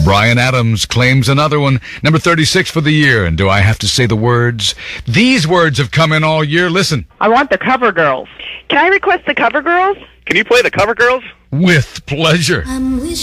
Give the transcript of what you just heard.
Bryan Adams claims another one, number 36 for the year. And do I have to say the words? These words have come in all year. Listen. I want the Cover Girls. Can I request the Cover Girls? Can you play the Cover Girls? With pleasure.